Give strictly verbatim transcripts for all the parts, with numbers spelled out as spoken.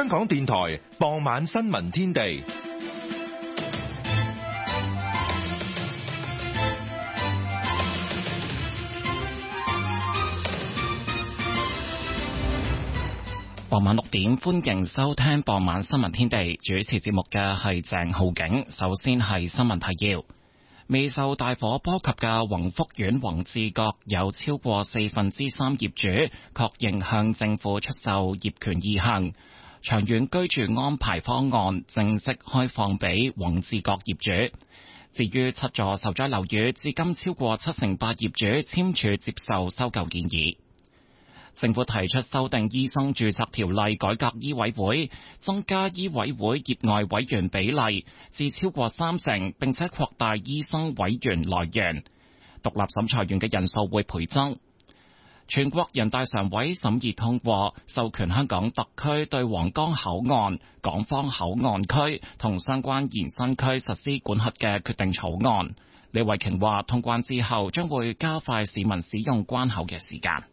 香港電台傍晚新聞天地。 傍晚六點，歡迎收聽傍晚新聞天地。主持節目嘅係鄭浩景。首先係新聞提要：未受大火波及嘅宏福苑宏志閣有超過四分之三業主確認向政府出售業權意向，長遠居住安排方案正式開放俾宏志閣業主。至於七座受災樓宇，至今超過七成八業主簽署接受收購建議。政府提出修訂醫生註冊條例，改革醫委會，增加醫委會業外委員比例至超過三成，並且擴大醫生委員來源。獨立審裁員嘅人數會倍增。全國人大常委審議通過授權香港特區對皇崗口岸、港方口岸區同相關延伸區實施管轄嘅決定草案。李慧瓊話，通關之後將會加快市民使用關口嘅時間。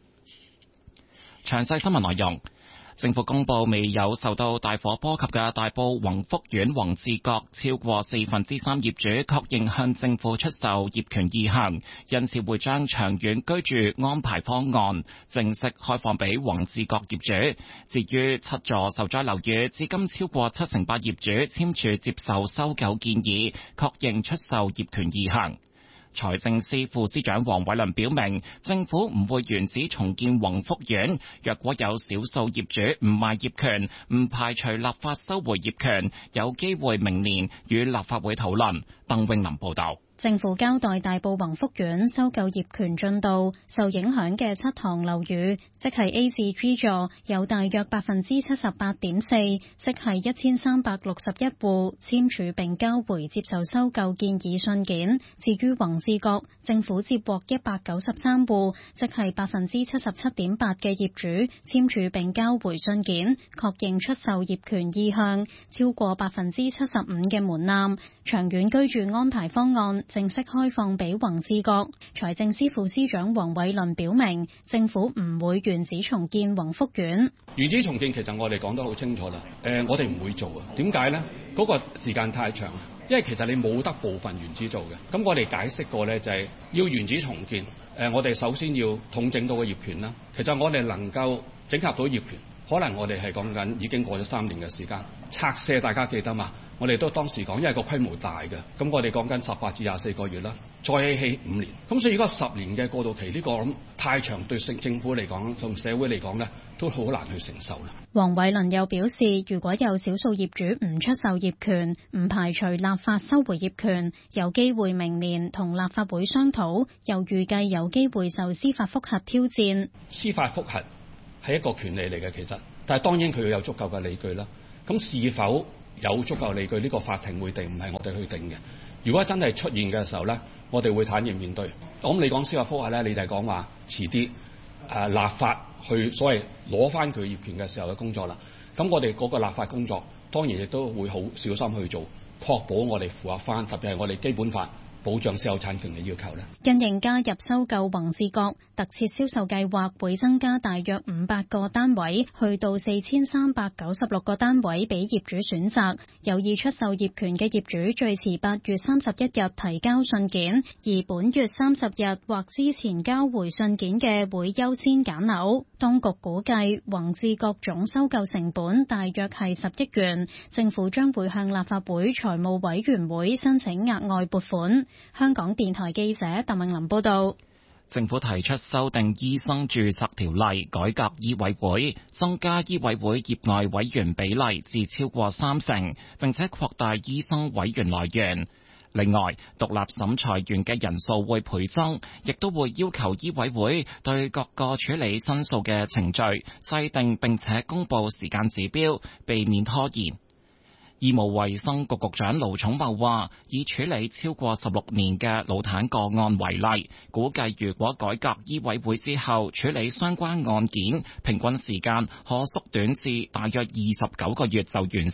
詳細新聞內容，政府公布未有受到大火波及嘅大埔宏福苑宏志閣，超過四分之三業主確認向政府出售業權意向，因此會將長遠居住安排方案正式開放俾宏志閣業主。至於七座受災樓宇，至今超過七成八業主簽署接受收購建議，確認出售業權意向。財政司副司長黃偉綸表明，政府唔會原址重建宏福苑，若果有少數業主唔賣業權，唔排除立法收回業權，有機會明年與立法會討論。鄧穎琳報道。 政府交代大埔宏福苑收購業權進度，受影響嘅七幢樓宇，即係 A 至 G 座，有大約百分之七十八點四，即係一千三百六十一戶簽署並交回接受收購建議信件。至於宏志閣，政府接獲一百九十三戶，即係百分之七十七點八嘅業主簽署並交回信件，確認出售業權意向，超過百分之七十五嘅門檻。長遠居住安排方案正式開放俾宏志閣。財政司副司長黃偉綸表明，政府唔會原址重建宏福苑。 原址重建其實我哋講得好清楚啦。誒、呃，我哋唔會做啊。點解呢？嗰、那個時間太長，因為其實你冇得部分原址做嘅。咁我哋解釋過呢，就係、是、要原址重建。誒、呃，我哋首先要統整到個業權啦。其實我哋能夠整合到業權，可能我哋係講緊已經過咗三年嘅時間。拆卸大家記得嘛？我哋都當時講，因為個規模大嘅，咁我哋講緊十八至廿四個月啦，再起起五年，咁所以如果十年嘅過渡期呢、這個咁太長，對政政府嚟講同社會嚟講呢，都好難去承受啦。 黃偉綸又表示，如果有少數業主唔出售業權，唔排除立法收回業權，有機會明年同立法會商討，又預計有機會受司法覆核挑戰。 司法覆核係一個權利嚟嘅，其實，但係當然佢要有足夠嘅理據啦。咁是否有足夠理據？呢個法庭會定，唔係我哋去定嘅。如果真係出現嘅時候呢，我哋會坦然面對。咁你講司法覆核呢，你就係講話遲啲誒立法去所謂攞翻佢業權嘅時候嘅工作啦。咁我哋嗰個立法工作當然亦都會好小心去做，確保我哋符合翻，特別係我哋基本法保障私有產權嘅要求咧。 因應加入收購宏志閣，特設銷售計劃會增加大約五百個單位，去到四千三百九十六個單位俾業主選擇。有意出售業權嘅業主最遲八月三十一日提交信件，而本月三十日或之前交回信件嘅會優先揀樓。當局估計宏志閣總收購成本大約係十億元，政府將會向立法會財務委員會申請額外撥款。香港電台記者鄧穎琳報道， 政府提出修訂醫生註冊條例，改革醫委會，增加醫委會業外委員比例至超過三成，並且擴大醫生委員來源。另外，獨立審裁員嘅人數會倍增，亦都會要求醫委會對各個處理申訴嘅程序制定並且公布時間指標，避免拖延。醫務衛生局局長盧寵茂話，以處理超過十六年嘅腦癱個案為例，估計如果改革醫委會之後，處理相關案件平均時間可縮短至大約二十九個月就完成。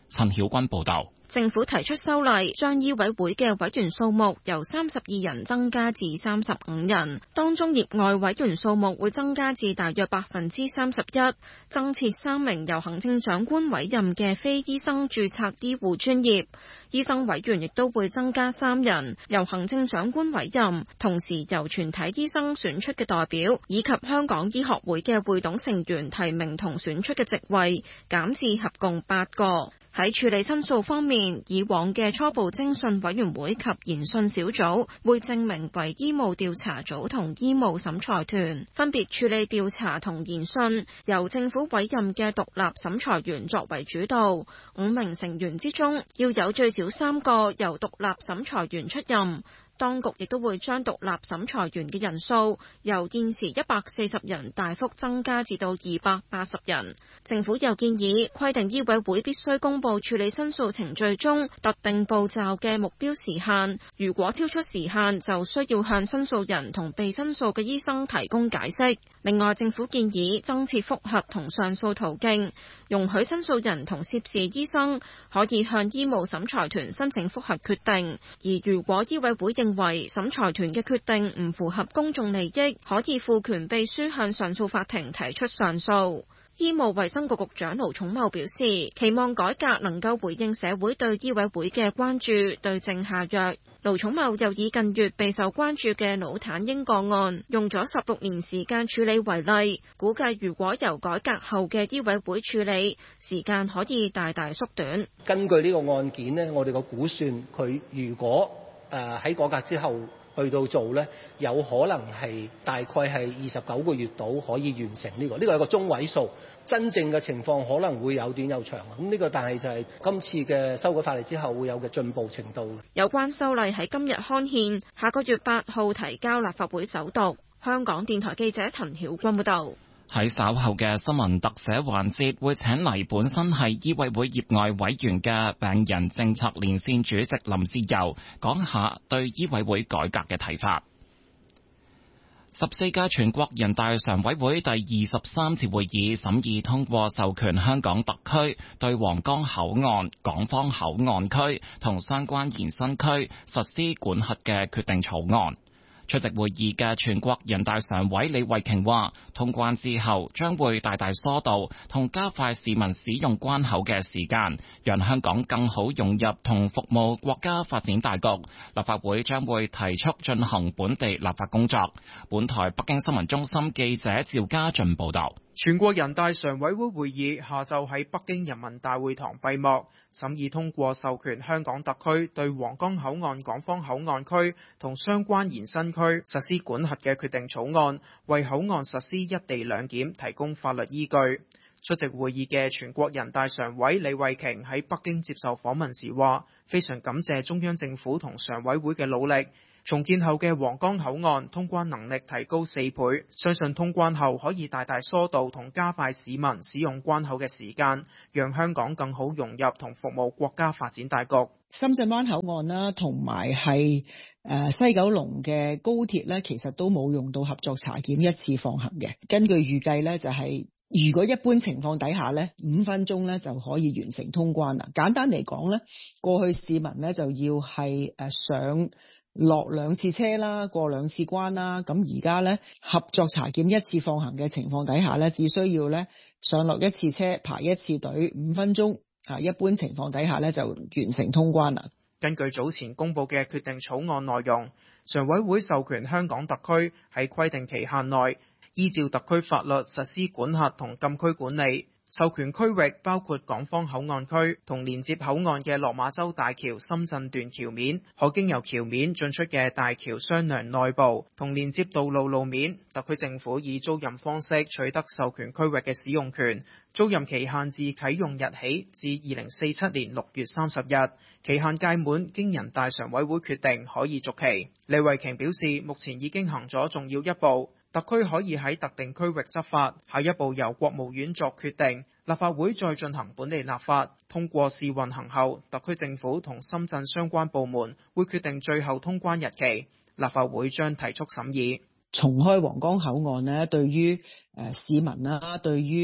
陳曉君報導。 政府提出修例，將醫委會嘅委員數目由三十二人增加至三十五人，當中業外委員數目會增加至大約百分之三十一，增設三名由行政長官委任嘅非醫生註冊醫護專業，醫生委員亦都會增加三人，由行政長官委任，同時由全體醫生選出嘅代表，以及香港醫學會嘅會董成員提名同選出嘅席位，減至合共八個。喺處理申訴方面，以往嘅初步偵訊委員會及研訊小組會正名為醫務調查組同醫務審裁團，分別處理調查同研訊，由政府委任嘅獨立審裁員作為主導。五名成員之中，要有最少三個由獨立審裁員出任。當局亦都會將獨立審裁員嘅人數由現時一百四十人大幅增加至到二百八十人。政府又建議規定醫委會必須公佈處理申訴程序中特定步驟嘅目標時限，如果超出時限，就需要向申訴人同被申訴嘅醫生提供解釋。另外，政府建議增設覆核同上訴途徑，容許申訴人同涉事醫生可以向醫務審裁團申請覆核決定，而如果醫委會認為審裁團嘅決定唔符合公眾利益，可以賦權秘書向上訴法庭提出上訴。醫務衛生局局長盧寵茂表示，期望改革能夠回應社會對醫委會嘅關注，對症下藥。盧寵茂又以近月備受關注嘅腦癱嬰個案，用咗十六年時間處理為例，估計如果由改革後嘅醫委會處理，時間可以大大縮短。 根據呢個案件呢，我哋個估算，佢如果誒喺改革之後去到做呢，有可能係大概係二十九個月度可以完成呢個，呢個係個中位數。真正嘅情況可能會有短有長，咁呢個但係就係今次嘅修改法例之後會有嘅進步程度。 有關修例喺今日刊憲，下個月八號提交立法會首讀。香港電台記者陳曉君報道。 喺稍後嘅新聞特寫環節，會請嚟本身係醫委會業外委員嘅病人政策連線主席林志釉，講下對醫委會改革嘅睇法。十四屆全國人大常委會第二十三次會議審議通過授權香港特區對皇崗口岸、港方口岸區同相關延伸區實施管轄嘅決定草案。出席會議嘅全國人大常委李慧瓊話，通關之後將會大大疏導同加快市民使用關口嘅時間，讓香港更好融入同服務國家發展大局。立法會將會提速進行本地立法工作。本台北京新聞中心記者趙家俊報道。 全國人大常委會會議下晝喺北京人民大會堂閉幕，審議通過授權香港特區對皇崗口岸、港方口岸區同相關延伸區實施管轄嘅決定草案，為口岸實施一地兩檢提供法律依據。出席會議嘅全國人大常委李慧瓊喺北京接受訪問時話，非常感謝中央政府同常委會嘅努力。重建後嘅皇崗口岸通關能力提高四倍，相信通關後可以大大疏導同加快市民使用關口嘅時間，讓香港更好融入同服務國家發展大局。 深圳灣口岸啦，同埋係誒西九龍嘅高鐵咧，其實都冇用到合作查檢一次放行嘅。根據預計咧，就係、是。如果一般情況底下咧，五分鐘咧就可以完成通關啦。簡單嚟講咧，過去市民咧就要係誒上落兩次車啦，過兩次關啦。咁而家咧合作查檢一次放行嘅情況底下咧，只需要咧上落一次車，排一次隊，五分鐘啊。一般情況底下咧就完成通關啦。 根據早前公布嘅決定草案內容，常委會授權香港特區喺規定期限內，依照特區法律實施管轄同禁區管理，授權區域包括港方口岸區同連接口岸嘅落馬洲大橋深圳段橋面，可經由橋面進出嘅大橋雙梁內部同連接道路路面，特區政府以租賃方式取得授權區域嘅使用權，租賃期限自啟用日起至二零四七年六月三十日，期限屆滿經人大常委會決定可以續期。李慧瓊表示，目前已經行咗重要一步。特區可以喺特定區域執法，下一步由國務院作決定，立法會再進行本地立法，通過試運行後，特區政府同深圳相關部門會決定最後通關日期，立法會將提速審議。 重開皇崗口岸呢，對於誒市民啦，對於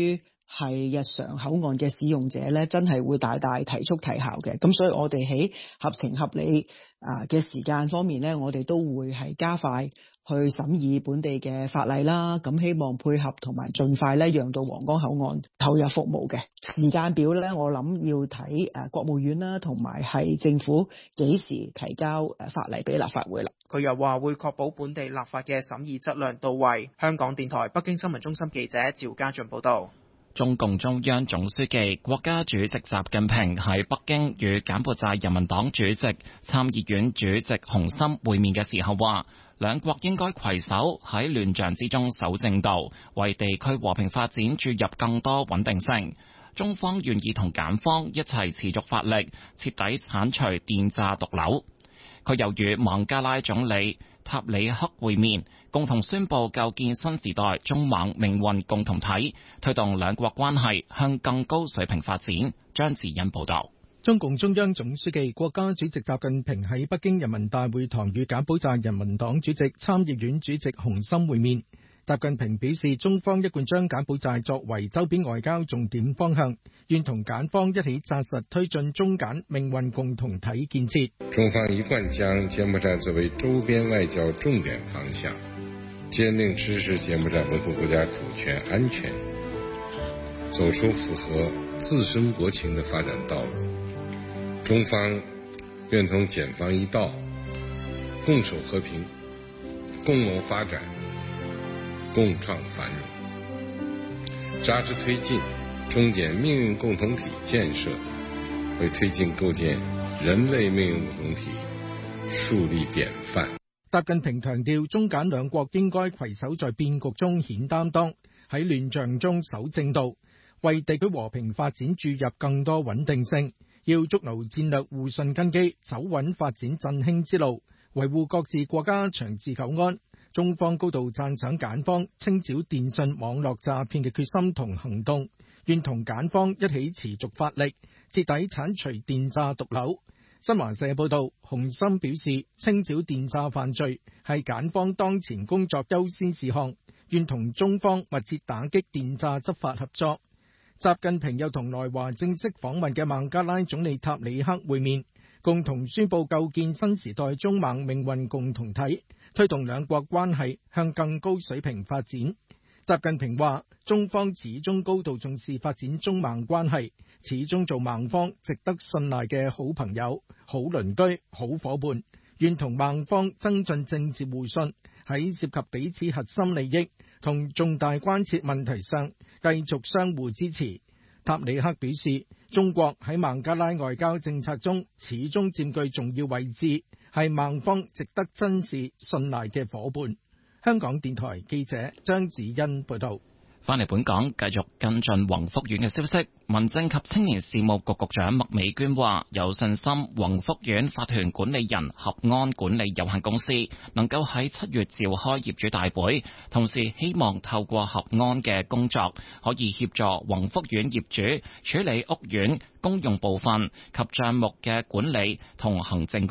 係日常口岸嘅使用者咧，真係會大大提速提效嘅。咁所以我哋喺合情合理啊嘅時間方面咧，我哋都會係加快去審議本地嘅法例啦。咁希望配合同埋盡快咧，讓到皇崗口岸投入服務嘅時間表咧，我諗要睇誒國務院啦，同埋係政府幾時提交誒法例俾立法會啦。 佢又話會確保本地立法嘅審議質量到位。香港電台北京新聞中心記者趙家俊報道。 中共中央總書記、國家主席習近平喺北京與柬埔寨人民黨主席、參議院主席洪森會面嘅時候話，兩國應該攜手喺亂象之中守正道，為地區和平發展注入更多穩定性。中方願意同柬方一齊持續發力，徹底剷除電詐毒瘤。佢又與孟加拉總理塔里克會面，共同宣布構建新時代中孟命運共同體，推動兩國關係向更高水平發展。張智欣報道。 中共中央總書記、國家主席習近平喺北京人民大會堂與柬埔寨人民黨主席、參議院主席洪森會面。習近平表示，中方一貫將柬埔寨作為周邊外交重點方向，願同柬方一起紮實推進中柬命運共同體建設。 中方一貫將柬埔寨作為周邊外交重點方向，堅定支持柬埔寨維護國家主權安全，走出符合自身國情的發展道路。中方願同柬方一道，共守和平，共謀發展，共創繁榮，扎實推進中柬命運共同體建設，為推進構建人類命運共同體樹立典範。 習近平強調，中柬兩國應該攜手在變局中顯擔當，喺亂象中守正道，為地區和平發展注入更多穩定性。要築牢戰略互信根基，走穩發展振興之路，維護各自國家長治久安。中方高度讚賞柬方清剿電信網絡詐騙嘅決心同行動，願同柬方一起持續發力，徹底剷除電詐毒瘤。新華社報道，洪森表示，清剿電詐犯罪係柬方當前工作優先事項，願同中方密切打擊電詐執法合作。習近平又同來華正式訪問嘅孟加拉總理塔里克會面，共同宣布構建新時代中孟命運共同體，推動兩國關係向更高水平發展。習近平話，中方始終高度重視發展中孟關係，始終做孟方值得信賴嘅好朋友、好鄰居、好夥伴，願同孟方增進政治互信，喺涉及彼此核心利益同重大關切問題上繼續相互支持。塔里克表示，中國喺孟加拉外交政策中始終佔據重要位置，係孟方值得珍視信賴嘅夥伴。香港電台記者張子欣報道。 翻嚟本港，繼續跟進宏福苑嘅消息。民政及青年事務局局長麥美娟話：有信心宏福苑法團管理人合安管理有限公司能夠喺七月召開業主大會，同時希望透過合安嘅工作，可以協助宏福苑業主處理屋苑公用部分及帳目嘅管理同行政工